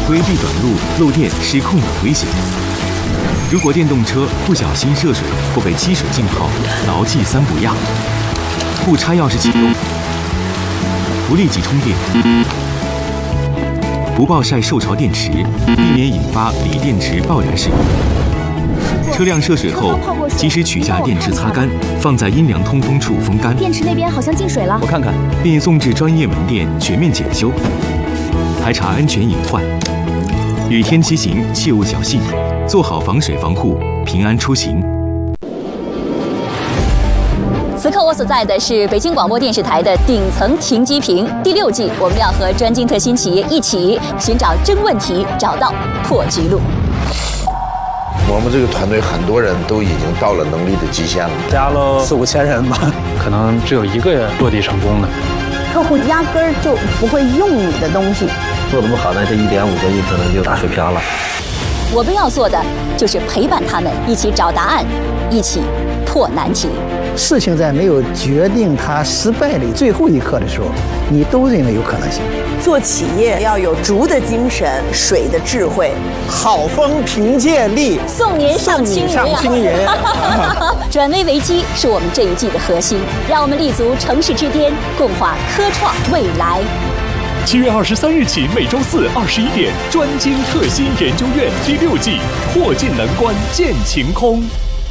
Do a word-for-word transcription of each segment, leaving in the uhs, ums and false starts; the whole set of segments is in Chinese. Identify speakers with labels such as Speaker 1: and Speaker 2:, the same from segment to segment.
Speaker 1: 规避短路、漏电、失控等危险。如果电动车不小心涉水或被积水浸泡，牢记三不压：不插钥匙启动，不立即充电，不暴晒受潮电池，避免引发锂电池爆燃事故。车辆涉水后，及时取下电池擦干，放在阴凉通风处风干。
Speaker 2: 电池那边好像进水了，
Speaker 1: 我看看，并送至专业门店全面检修，排查安全隐患。雨天骑行切勿侥幸，做好防水防护，平安出行。
Speaker 3: 此刻我所在的是北京广播电视台的顶层停机坪第六季，我们要和专精特新企业一起寻找真问题，找到破局路。
Speaker 4: 我们这个团队很多人都已经到了能力的极限了，
Speaker 5: 加了四五千人吧，可能只有一个人落地成功的。
Speaker 6: 客户压根儿就不会用你的东西，
Speaker 7: 做得不好呢，这一点五个亿可能就打水漂了。
Speaker 3: 我们要做的就是陪伴他们一起找答案，一起破难题。
Speaker 8: 事情在没有决定它失败的最后一刻的时候，你都认为有可能性。
Speaker 9: 做企业要有竹的精神，水的智慧，
Speaker 8: 好风凭借力，
Speaker 3: 送您上青云。
Speaker 8: 上青云
Speaker 3: 转危为机是我们这一季的核心，让我们立足城市之巅，共话科创未来。
Speaker 10: 七月二十三日起，每周四二十一点，专精特新研究院第六季破尽难关见晴空。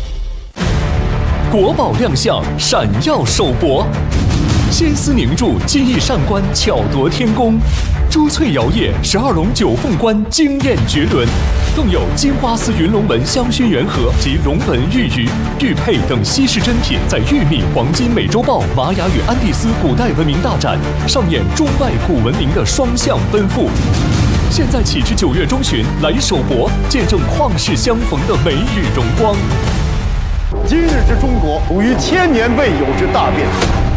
Speaker 10: 国宝亮相，闪耀首博，心思凝注，技艺上官，巧夺天工。珠翠摇曳，十二龙九凤冠惊艳绝伦，更有金花丝云龙纹香薰圆盒及龙纹玉鱼、玉佩等稀世珍品，在玉米黄金美洲豹、玛雅与安第斯古代文明大展上演中外古文明的双向奔赴。现在起至九月中旬，来首博，见证旷世相逢的美与荣光。
Speaker 11: 今日之中国，属于千年未有之大变。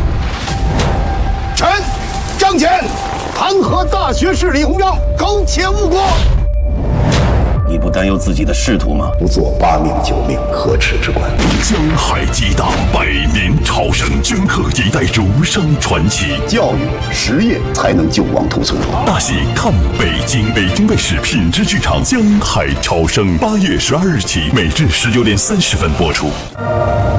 Speaker 11: 臣张骞弹劾大学士李鸿章苟且误国。
Speaker 12: 你不担忧自己的仕途吗？
Speaker 11: 不做八命九命，可耻之官。
Speaker 13: 江海激荡，百年超生，镌刻一代儒生传奇。
Speaker 11: 教育实业才能救亡图存。
Speaker 13: 大戏看北京，北京卫视品质剧场《江海超生》，八月十二日起，每日十九点三十分播出。